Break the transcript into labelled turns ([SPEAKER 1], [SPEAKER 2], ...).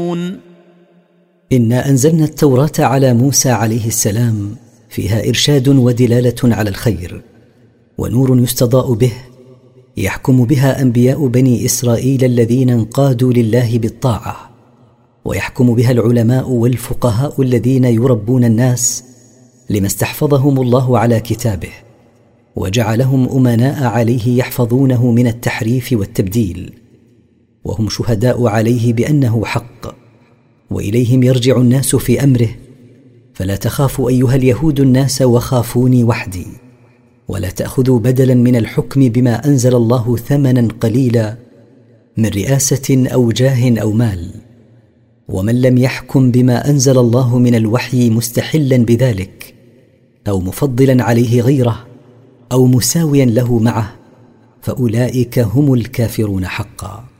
[SPEAKER 1] إنا أنزلنا التوراة على موسى عليه السلام فيها إرشاد ودلالة على الخير ونور يستضاء به يحكم بها أنبياء بني إسرائيل الذين انقادوا لله بالطاعة، ويحكم بها العلماء والفقهاء الذين يربون الناس لما استحفظهم الله على كتابه وجعلهم أمناء عليه يحفظونه من التحريف والتبديل، وهم شهداء عليه بأنه حق، وإليهم يرجع الناس في أمره. فلا تخافوا أيها اليهود الناس وخافوني وحدي، ولا تأخذوا بدلا من الحكم بما أنزل الله ثمنا قليلا من رئاسة أو جاه أو مال. ومن لم يحكم بما أنزل الله من الوحي مستحلا بذلك أو مفضلا عليه غيره أو مساويا له معه فأولئك هم الكافرون حقا.